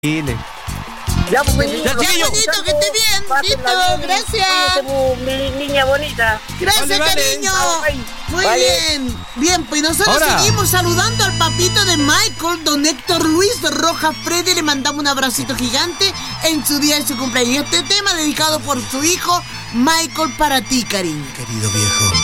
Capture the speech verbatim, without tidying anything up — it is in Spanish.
Dile. Ya, pues, Ya, ya, chiquillo. bonito, que esté bien. Pásenla Listo, bien, gracias. cuídate, mu- mi niña bonita. Gracias, Vale, vale. cariño. Bye. Muy Vale. bien. Bien, pues nosotros Ahora. seguimos saludando al papito de Michael, don Héctor Luis Rojas Freddy. Le mandamos un abracito gigante en su día de su cumpleaños. Este tema dedicado por su hijo Michael para ti, cariño. Querido viejo.